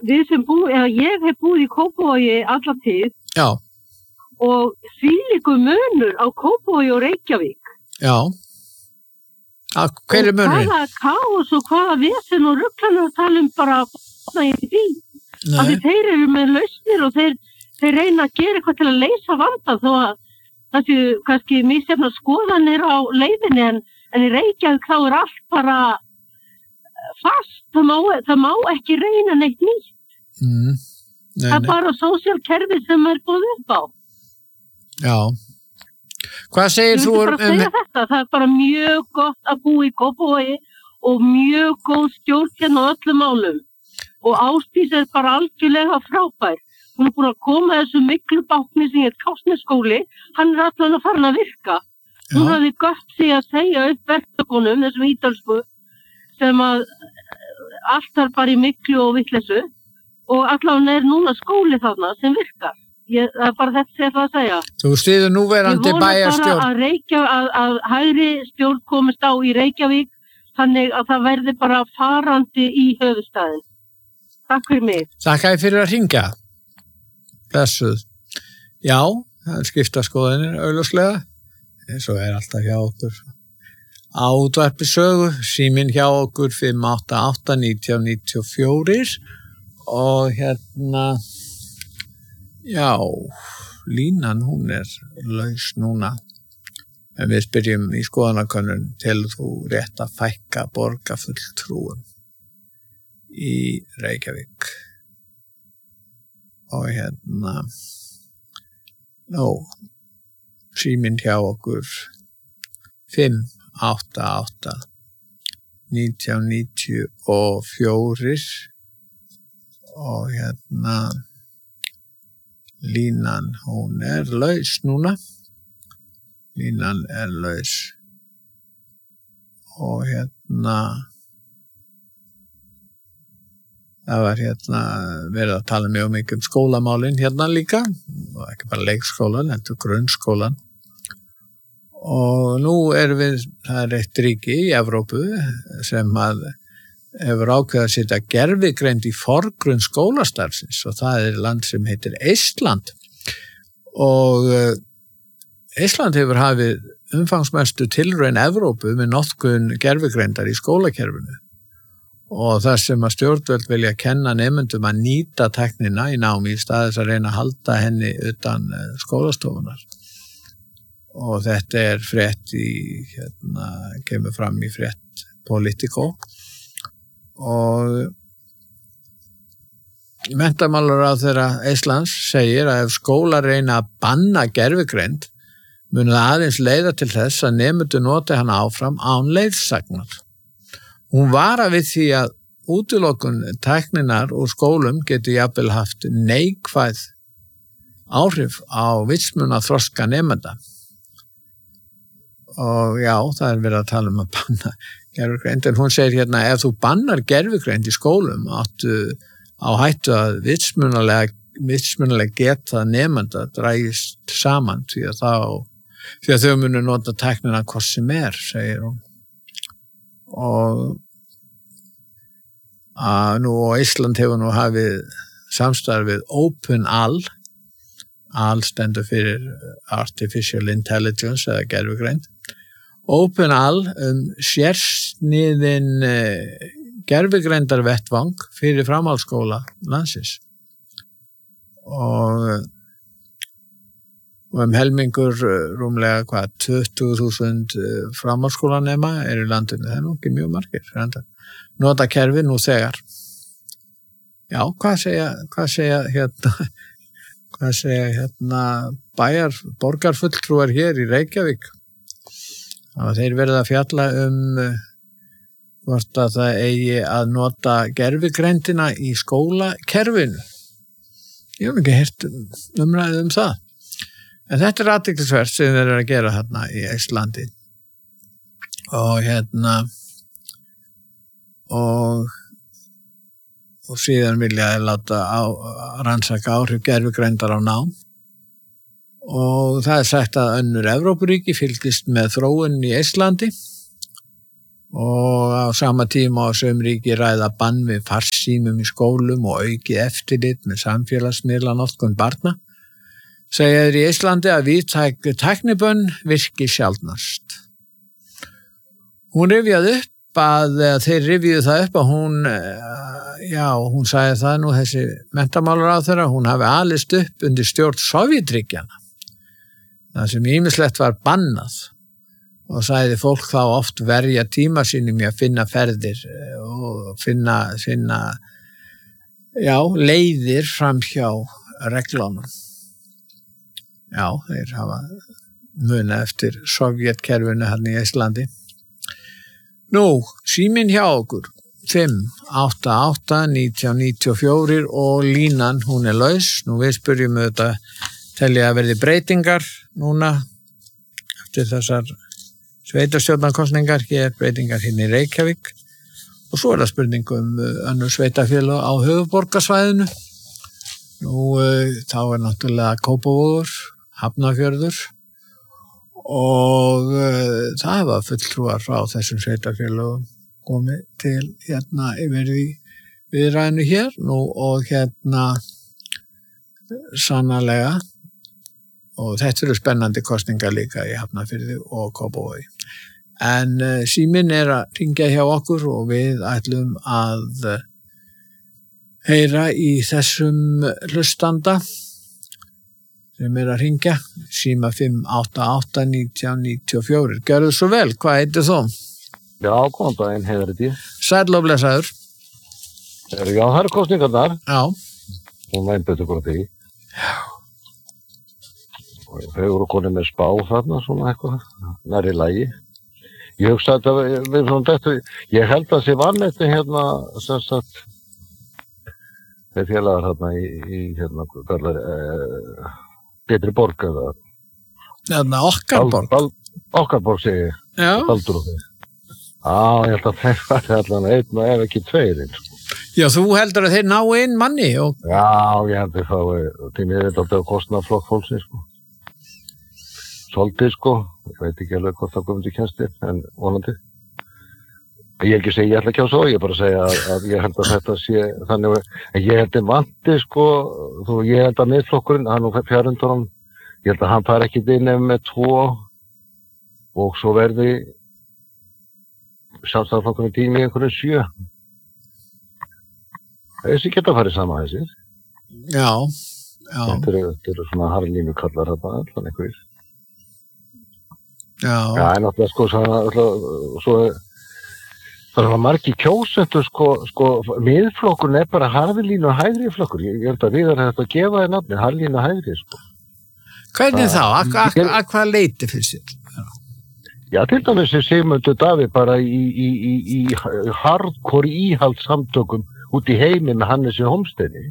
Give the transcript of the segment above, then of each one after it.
ég hef búið í Kópavogi alla tíð. Já. Og þvílíkur munur á Kópavogi og Reykjavík. Já. Hver munurinn? Og hvaða kaos og hvaða vesen og ruglan að tala bara í því. Af því þeir eru með lausnir og þeir reyna að gera eitthvað til að leysa vandann þó að það séu kannski misjafnar skoðanir á leiðinni en í Reykjavík þá er allt bara fast. Það má ekki reyna neitt nýtt. Það er bara sósíalkerfi sem er búið upp á. Já. Hvað segir þú þetta? Það er bara mjög gott að búa í Kópavogi og mjög góð stjórn hérna á öllum málum. Og Ásdís er bara algjörlega frábær. Hún er búin að koma þessu miklu bákni sem er Kársnesskóli. Hann er allan að fara að virka. Hún hafði gott sig að segja upp verktökunum, þessum ítölsku, sem að allt er bara í miklu og vitleysu. Og allan er núna skóli þarna sem virkar. Það er bara þetta sem ég ætla að segja. Þú styður núverandi bæjarstjórn. Ég vona bara að hægri stjórn komist á í Reykjavík þannig að það verði bara farandi í höfuðstaðinn. Takk fyrir mig. Takk fyrir að hringja. Blessuð. Já, það skipta skoðanir augljóslega. Eins og alltaf hjá okkur. Á útvarpi sögu, síminn hjá okkur 588 1994 og já, línan hún er laus núna. En við spyrjum í skoðanakönnun til þú rétt að fækka borgarfulltrúum í Reykjavík. Og síminn hjá okkur 588 1994 og línan hún er laus núna. Línan er laus. Og það var verið að tala mjög mikið skólamálin líka. Og ekki bara leikskólan, þetta grunnskólan. Og nú það er eitt ríki í Evrópu sem hefur ákveðið að setja gervigreind í forgrunn skólastarfsins og það er land sem heitir Eistland. Og Eistland hefur hafið umfangsmestu tilraun Evrópu með notkun gervigreindar í skólakerfinu. Og það sem að stjórnvöld vilja kenna nemendum að nýta tæknina í námi í staðis að reyna að halda henni utan skólastofunar. Og þetta er frétt kemur fram í frétt Politico. Og menntamálaráðherra Eistlands segir að ef skólar reyna að banna gervigreind mun það aðeins leiða til þess að nemendur noti hana áfram án leiðsagnar. Hún varar við því að útilokun tækninar úr skólum getur jafnvel haft neikvæð áhrif á vitsmuna þroska nemenda. Og já, það er verið að tala um að banna gervigreind, en hún segir ef þú bannar gervigreind í skólum áttu á hættu að vitsmunalega geta nemenda dragist saman því að þau munu nota tæknina hvað sem segir hún. Og nú á Ísland hefur nú hafið samstarfið OpenAL. AL stendur fyrir Artificial Intelligence eða gervigreind. OpenAL sérsniðin gervigreindarvettvang fyrir framhaldsskóla landsins. Og helmingur rúmlega 20.000 framhaldsskólanema í landinu. Það er nú ekki mjög margir. Nota kerfi nú þegar. Já, hvað segja borgarfulltrúar hér í Reykjavík? Og þeir verða að fjalla hvort að það eigi að nota gervigreindina í skólakerfinu. Ég hef ekki heyrt umræðu það. En þetta er athyglisvert sem þeir eru að gera þarna í Eistlandi. Og síðan vilja láta rannsaka áhrif gervigreindar á nám. Og það er sagt að önnur Evrópuríki fylgist með þróun í Eistlandi og á sama tíma á sum ríki ræða bann við farsímum í skólum og aukið eftirlit með samfélagsmiðlanotkun barna. Segja þeir í Íslandi að víðtæk tæknibönn virki sjaldnast. Hún rifjaði upp þeir rifjuðu það upp að hún sagði það nú þessi menntamálaráðherra, hún hafi alist upp undir stjórn Sovétríkjanna. Það sem ýmislegt var bannað og sagði fólk þá oft verja tíma sínum í að finna ferðir og finna leiðir framhjá reglunum. Já, þeir hafa munað eftir Sovétkerfinu hérna í Íslandi. Nú, síminn hjá okkur 588-1994 og línan hún laus. Nú við spyrjum auðvitað telja að verði breytingar núna eftir þessar sveitarstjórnarkosningar, hér breytingar hérna í Reykjavík og svo það spurning önnur sveitarfélög á höfuðborgarsvæðinu. Nú þá náttúrulega Kópavogur, Hafnarfjörður og það var fulltrúar frá þessum sveitarfélögum komið til hérna yfir í viðræðinu hér nú og hérna sannarlega og þetta eru spennandi kosningar líka í Hafnarfirði og Kópavogi. En síminn að hringja hjá okkur og við ætlum að heyra í þessum hlustanda sem að hringja, síma 588-1994. Gjörðu svo vel, hvað heitir þú? Já, góðan daginn, Heiðar heiti ég. Sæll og blessaður. Já, það eru kosningarnar. Já. Og einbeittur bara því. Já. Og þau voru konið með spá þarna, svona eitthvað, nærri lagi. Ég hugsaði að við svona þetta, ég held að sé vann eftir hérna, sem sagt, þeir félagar hérna í hérna, Betri borg eða Þarna Okkarborg. Okkarborg segi ég. Já. Baldur og þeir. Ég held að þeir var allan einn og ef ekki tveir. Já, þú heldur að þeir ná inn manni? Og... Já, ég heldur þá, því mér þetta að kostna flokk fólksins, sko. Svolítið, sko. Ég veit ekki alveg hvort það komið til kjænstir, en vonandi. Ég ekki segja, ég ætla ekki á svo, ég bara segja að ég held að þetta sé þannig, en ég held að vanti, sko, ég held að miðflokkurinn, hann og fjárhundurum, ég held að hann fari ekki inn með 2 og svo verði sjálfstæðarflokkurinn tími í einhverjum 7. Þessi geta farið saman þessir. Já. Þetta eru svona harðlínu kallar þetta, allan einhverjir. Já, en náttúrulega, sko, svo það var margir kjósendur, sko, miðflokkurinn bara harðlínu og hægri flokkur. Ég held að við þetta að gefa þér nafni, harðlínu og hægri, sko. Hvernig þá? Að hvað leiti fyrir sér? Já, til dæmis Sigmundur Davíð bara í hardcore íhaldssamtökum út í heimi með Hannesi Hólmsteini.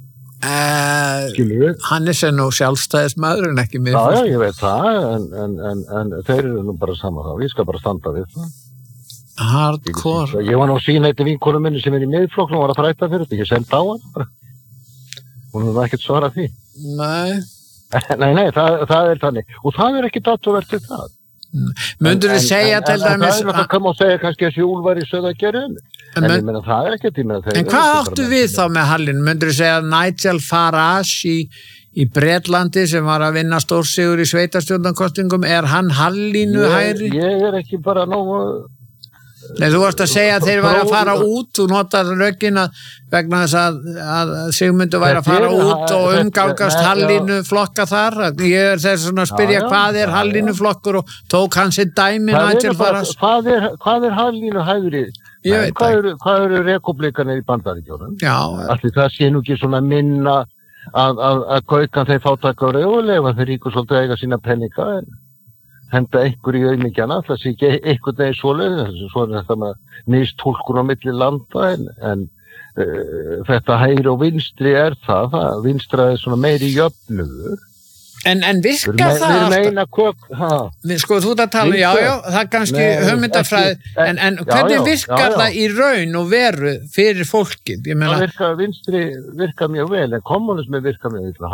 Hannes nú sjálfstæðismaður en ekki með. Já, ég veit það, en þeir eru nú bara saman þá. Við skal bara standa við það. Hardcore. Ég var nú sín eitt vinkonu minni sem í miðflokknum var að þræta fyrir þetta. Ég sendi á hann bara. Hún hefði ekkert svarað því. Nei, það er þannig. Og það er ekki datovert til það. Mundur þið segja til dæmis það er það kann má segja kannski að Júl var í Söðagerðinu en ég meina það er ekkert en hvað áttu við þá með Hallin? Mundur þið segja Nigel Farage í Bretlandi sem var að vinna stórsigur í sveitarstjórnarkosningum, hann Hallinu hægri? Ég ekki bara nógu Nei, þú varst að segja að þeir væri að fara út, þú notar röggin vegna þess að Sigmundur væri að fara út og umgangast Hallinu flokka þar. Ég þess að spyrja hvað Hallinu flokkur og tók hann sér dæmi Nigel Farage. Hvað Hallinu hægri? Hvað eru republikanir í Bandaríkjunum? Já. Allir það sé nú ekki svona minna að kaukan þeir fátækar og lefa þeir ríkur svolítið að eiga sína penninga henda einhver í auðmyggjana, það sé ekki einhvern veginn svoleið, svo þetta með mistúlkun á milli landa, en þetta hægri og vinstri það vinstra svona meiri jöfnuður. En virkar það alltaf? Sko, þú ert að tala, já, það er kannski hugmyndafræði, en hvernig virkar það í raun og veru fyrir fólkið? Vinstri virkar mjög vel, en kommunismi virkar mjög vel.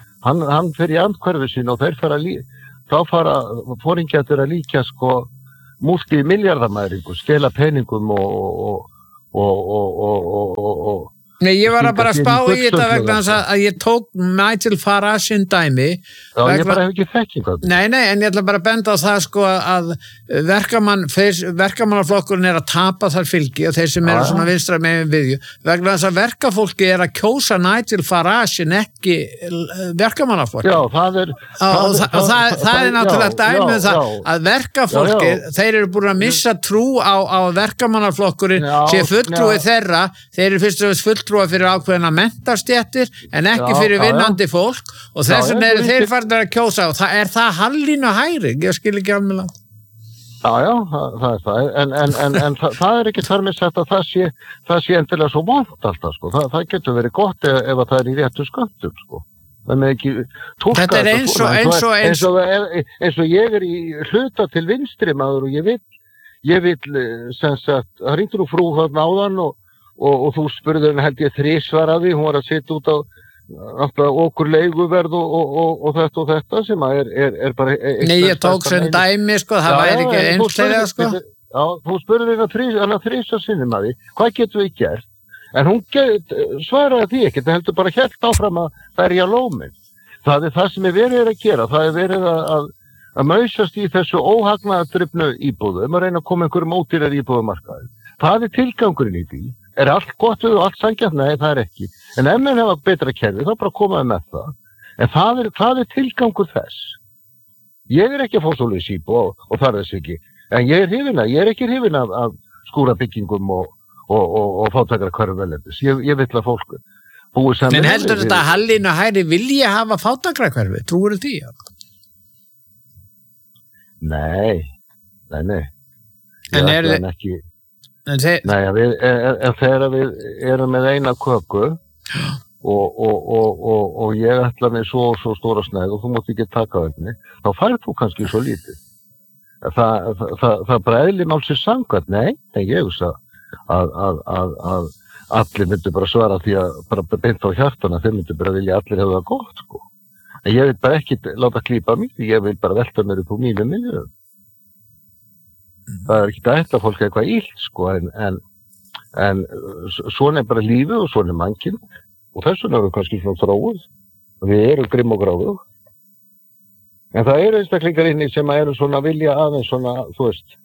Hann fer í andhverfi sín og þeir fara þá fóringjarnir að líka, sko, múltimiljarðamæringu, stela peningum og Nei, ég var að bara spá í þetta vegna þess að ég tók Nigel Farage dæmi. Já, ég bara hef ekki þekkingu. Nei, en ég ætla bara að benda á það sko að verkamannaflokkurinn að tapa þar fylgi og þeir sem eru svona vinstra megin viðju. Vegna þess að verkafólki að kjósa Nigel Farage en ekki verkamannaflokki. Já, það er... Það náttúrulega dæmið það að verkafólki, þeir eru búin að missa trú á verkamannaflokkurinn sé fulltrúi þeirra, þeir eru fyrst og fulltrúi fyrir ákveðina menntastjættir en ekki fyrir vinnandi fólk og þess vegna eru þeir farnir að kjósa og það Hallinu hægri, ég skil ekki alveg. Já, það er það, en það er ekki þar með sett að það sé endilega svo vont alltaf, sko. Það getur verið gott ef það er í réttu sköttum, sko. Það með ekki túlka þetta er eins og ég í hluta til vinstri maður og ég vil sem sagt, það hringir úr frú þarna áðan og þú spurði henni held ég 3 svar af því, hún var að sitja út á okkur leiguverð og þetta sem er bara... Nei, ég tók sem dæmi, sko, það væri ekki einslega, sko. Já, þú spurði henni 3 sinnum af því, hvað getum við gert? En hún svaraði því ekki, það heldur bara hélt áfram að berja lóminn. Það er það sem verið að gera, það er verið að mausast í þessu óhagnaðardrifnu íbúðum, að reyna að koma einhverjum ódýrar íbúðumarkaði. Það er tilgangurinn í því. Er allt gott og allt sanngjarnt? Nei, það er ekki. En ef menn hefa betra kerfi, þá bara komaði með það. En það er tilgangur þess. Ég er ekki að fá svoleiðis íbúð og það er þess ekki. En ég er ekki hrifinn af skúrabyggingum og fátækra hverfvelendis. Ég vill að fólk búi saman. En heldur þetta að Hallinu hægri vilji hafa fátækra hverfi? Trúirðu því? Nei. En er þið... ekki... Nei, þegar við erum með eina köku og ég ætla með svo stóra snæð og þú mátt ekki taka henni, þá færð þú kannski svo lítið. Það bræðli málsins samkvæmt, nei, ég hugsa að allir myndu bara svara því að bara beint á hjartana, þeir myndu bara vilja allir hafa það gott, sko. En ég vil bara ekki láta klípa mig, ég vil bara velta mér upp úr mínu miljum. Það er ekki þetta fólk eitthvað illt, sko, en svona bara lífið og svona mannkinn og þess vegna erum við kannski svona þróuð og við erum grimm og gráðug. En það eru einstaklingar inni sem eru svona vilja aðeins svona, þú veist,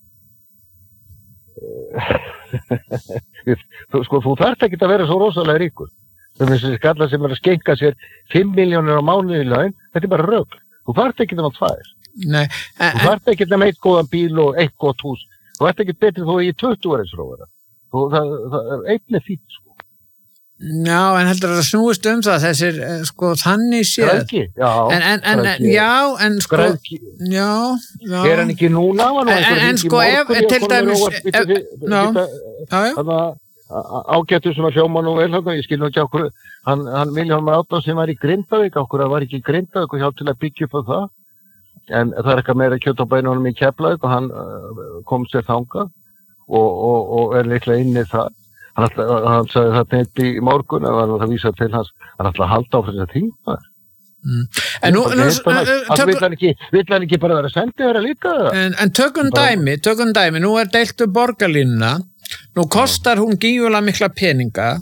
sko, þú þarft ekki að vera svo rosalega ríkur. Þessi skalla sem að skenka sér 5 milljónir á mánuði í laun, þetta bara rögl. Þú þarft ekki að 2. Nei, þú þarft ekki með 1 góðan bíl og 1 gott hús. Þú ert ekki betur þó í 20 árinsrófara. Það er einnig fínt, sko. Já, en heldur það snúist það, þessir, sko, þannig séð. Græðki, en sko... Græðki. Já. Er hann ekki núna? En sko, ef til dæmis... Ágættur sem að hljóma nú vel, ég skil nú ekki okkur, hann Vilhjálmur Árnason sem var í Grindavík, okkur að var ekki í Grindavík og hjálp til að byggja upp á það. En það er eitthvað meira kjöt á beinunum í Keflavík og hann kom sér þangað og er líklega inni þar. Hann sagði þetta neitt í morgun og það vísað til hans, hann ætlaði að halda á fyrir þetta þingmaður. En nú vill hann ekki bara vera sendiherra líka? En tökum dæmi, nú er deilt borgarlínuna, nú kostar hún gífulega mikla peninga.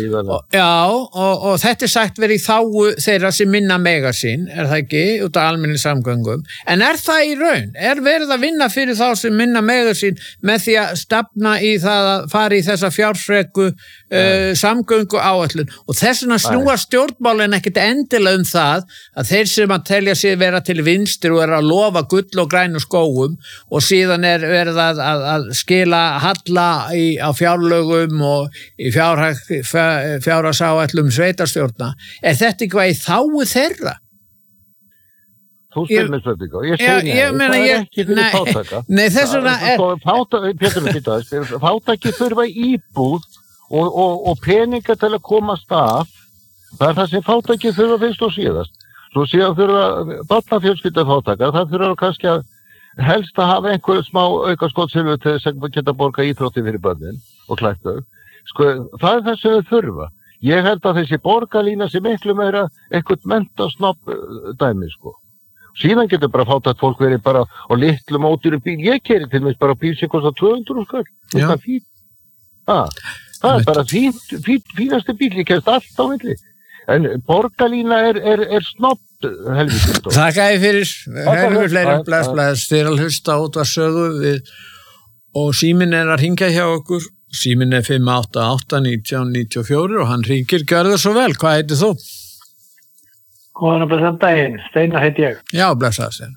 Og þetta er sagt verið í þágu þeirra sem minna mega sín, er það ekki, út af almennum samgöngum. En er það í raun? Er verið að vinna fyrir þá sem minna mega sín með því að stefna í það að fara í þessa fjárfreku samgöngu áætlun? Og þess vegna snúa stjórnmálin ekkert endilega það að þeir sem að telja sig vera til vinstri og að lofa gull og grænu skógum og síðan er verið að skila halla á fjárlögum og í fjárhagsáætlum sveitarstjórna. Er þetta eitthvað í þágu þeirra? Þú spyrir mig spurningu. Ég segi það er ekki fyrir fátæka. Nei, þess vegna fátæki þurfa íbúð og peninga til að komast af. Það er það sem fátæki þurfa fyrst og síðast. Svo síðan þurfa barnafjölskylda fátæka, það þurfa kannski að helst að hafa einhver smá aukaskotsilfu til þess að geta borga íþrótti fyrir börnin og klætt þau. Sko, það er það sem þau þurfa. Ég held að þessi borgarlína sem miklu meira eitthvað mentasnopp dæmi, sko. Síðan getur bara fátækt fólk verið bara á litlum ódýrum bíl. Ég keyri til dæmis bara bíl sem kostar 200 skall. Það er fínt. Það er bara fínasti bíl, ég kemst allt á milli. En borgarlína er snobb, helvítið. Þakka þér fyrir, hefur fleiri bless, þið að hlusta á Útvarpssögu og síminn að hringja hjá okkur. Síminn 588-1994 og hann hringir, gjörðu svo vel, hvað heitir þú? Góðan og blessaðan daginn, Steinar heiti ég. Já, blessaðu sér.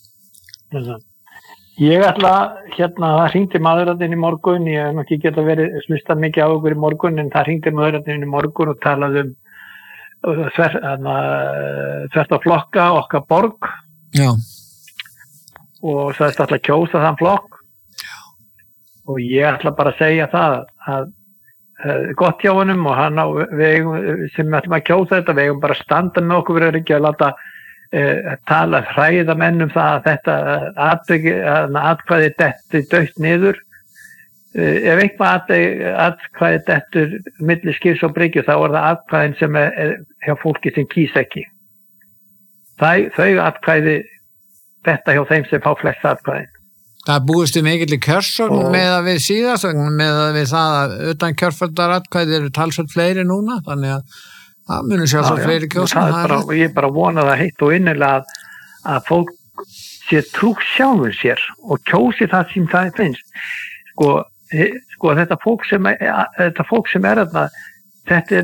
Ég ætla, það hringdi maðurinn í morgun, ég hef ekki geta verið slustað mikið á okkur í morgun, en það hringdi maðurinn í morgun og talaði þvert á flokka okkar borg. Já. Og sagðist alltaf kjósa þann flokk. Og ég ætla bara að segja það að gott hjá honum og hann sem ætlum að kjósa þetta, við eigum bara að standa með okkur, við erum ekki að láta tala hræða menn það að þetta atkvæði detti dautt niður. Ef eitthvað atkvæði dettur milli skips og bryggju, þá það atkvæðin sem hjá fólki sem kýs ekki. Þau atkvæði detta hjá þeim sem fá flest atkvæðin. Það búist mikill í kjörsókn með að við síðast, með að við það að utan kjörfaldaratkvæði eru talsveit fleiri núna, þannig að það munir sjálfsagt fleiri kjósa. Ég bara vona það heitt og innilega að fólk sé trú sjálfur sér og kjósi það sem það finnst. Sko þetta fólk sem þarna, þetta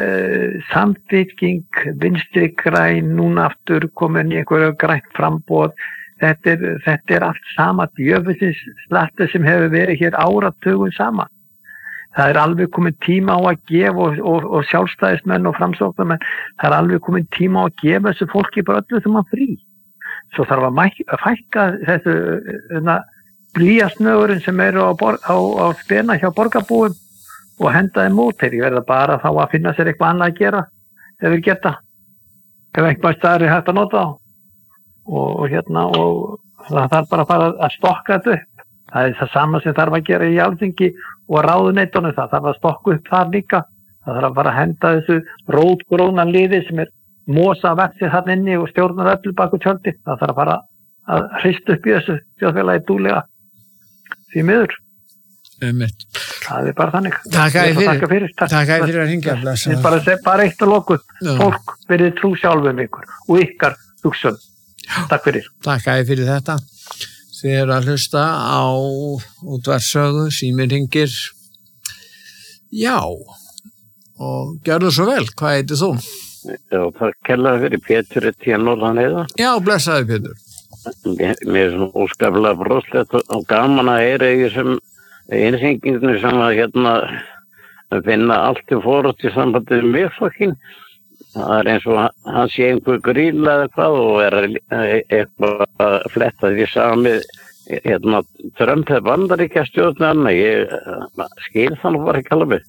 Samfylking, Vinstri græn, núna aftur komin í einhverju grænt framboð. Þetta allt sama djöfisins slatti sem hefur verið hér áratugum saman. Það alveg komin tíma á að gefa og sjálfstæðismenn og framsóknarmenn, það alveg komin tíma á að gefa þessu fólki bara öllu sem að frí. Svo þarf að fækka þessu blýjasnögurinn sem eru á spena hjá borgarbúum og henda þeim út. Þeir verða bara þá að finna sér eitthvað annað að gera ef þeir geta. Ef eitthvað staðar hægt að nota á. Og það þarf bara að fara að stokka þetta upp. Það það sama sem þarf að gera í Alþingi og ráðuneytunum, það þarf að stokka upp þar líka. Það þarf að fara að henda þessu rótgróna liði sem mosa vextir þarna inni og stjórnar öllu baku tjöldi. Það þarf að fara að hrista upp í þessu þjóðfélagi dúlega því miður. Það bara þannig. Takk fyrir að hringja. Bara eitt að loku. Fólk verið trú sjálfum ykkur og ykkar hugsun. Takk fyrir. Takk fyrir þetta. Þið eru að hlusta á Útvarpssögu, síminn hringir. Já, og gjörðu svo vel, hvað heitir þú? Já, takk kærlega fyrir Pétur hér norðan heiða. Já, blessaði Pétur. Mér svona óskaplega broslegt og gaman að heyra í þessum einhringinginu sem að finna allt til fórast í sambandi með Miðflokkinn. Það eins og hann sé einhver gríla eða hvað og eitthvað að fletta því samið Trump eða Bandaríkjastjórnarna. Ég skil það nú bara ekki alveg.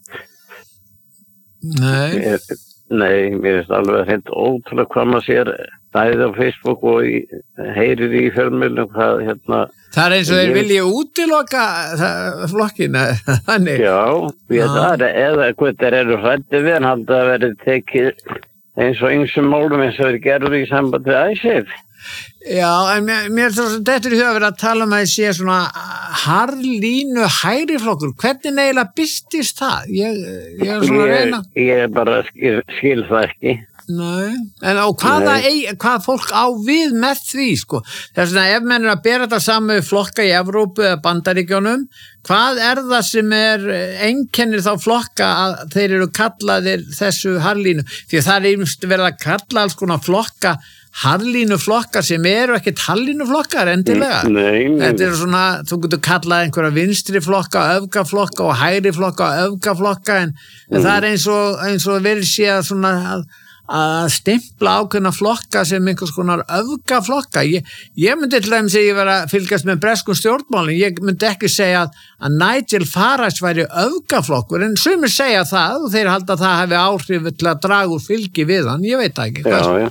Nei, mér finnst alveg hreint ótrúlega hvað maður sér bæði á Facebook og heyrir í fjölmiðlum hvað það eins og þeir vilja útiloka flokkina, þannig. Já, það eða hvað þeir eru hræddir við, hann haldið að verið tekið eins og ýmsum málum eins og þeir gerðu í sambandi við ISAF. Já, en mér þetta er í huga verið að tala að sé svona harðlínu hægri flokkur. Hvernig eiginlega birtist það? Ég er svona að reyna. Ég bara skil það ekki. Nei, en hvað fólk á við með því, sko. Þess að ef menn að bera þetta saman við flokka í Evrópu eða Bandaríkjunum, hvað það sem einkennir þá flokka að þeir eru kallaðir þessu harðlínu? Því það ýmist verið að kalla alls konar flokka harðlínuflokkar sem eru ekkert harðlínuflokkar endilega. Nei. Þetta er svona, þú getur kallað einhverja vinstri flokka, öfgaflokka og hægri flokka og öfgaflokka en það er eins og verið sé að svona að stimpla ákveðna flokka sem einhvers konar öfgaflokka. Ég myndi til dæmis að ég vera að fylgjast með breskum stjórnmálum, ég myndi ekki segja að Nigel Farage væri öfgaflokkur, en sumir segja það og þeir halda að það hefði áhrif til að draga úr fylgi við hann, ég veit ekki. Já,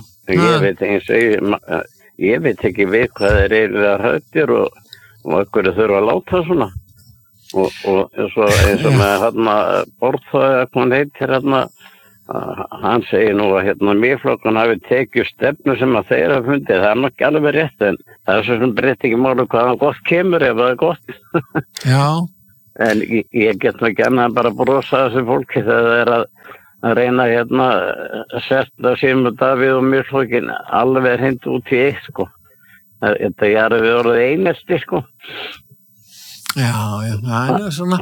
ég veit ekki við hvað þeir eru að hrættir og okkur þurfa að láta svona og svo eins og með borðþóða, hvað hann heitir hann segir nú að Miðflokkurinn hafi tekið stefnu sem að þeir hafa fundið. Það er ekki alveg rétt, en það er svo sem breytti ekki máli hvaðan gott kemur ef það er gott. Já. En ég get nú gärna bara brosa þessu fólki þegar það er að reyna að setja Sigmund Davíð og Miðflokkinn alveg hreint út í eitt, sko. Þetta er við orðið einelti, sko. Já, það er svona,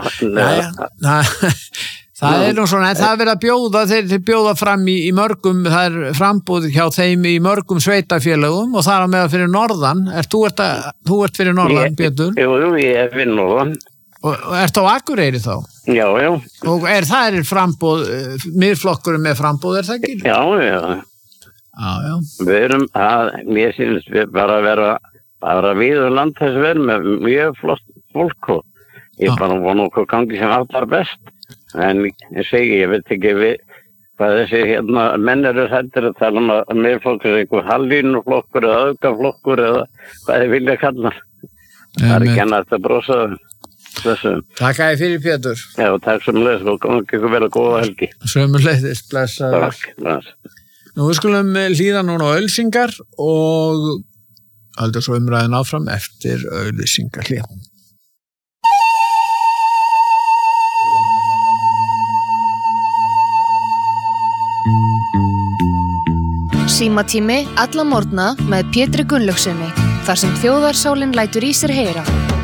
það er nú svona, en það er verið að bjóða, þeir bjóða fram í mörgum, það er frambúð hjá þeim í mörgum sveitafélögum og það er með fyrir norðan, þú ert fyrir norðan, Pétur? Jú, ég er fyrir norðan. Og ert á Akureyri þá? Já. Og það er frambúð, Miðflokkurinn með frambúð, er það ekki? Já. Við erum mér sýnist við bara við og land þessu verð með mjög flott fólk og ég bara vona okkur gangi sem allt var best. En ég segi, ég veit ekki hvað þessi menn eru hættir að tala að Miðflokkur er einhver halvlínuflokkur eða öfgaflokkur eða hvað þið vilja kalla. Það er ekki annað að brosa þessu. Takk að þið fyrir, Pétur. Já, takk sömuleiðis og gangi ykkur vel að góða helgi. Sömuleiðis, blessaður. Takk. Nú við skulum hlýða núna á auglýsingar og halda svo umræðin áfram eftir auglýsingarhlé. Símatími alla morgna með Pétri Gunnlaugssyni, þar sem þjóðarsálin lætur í sér heyra.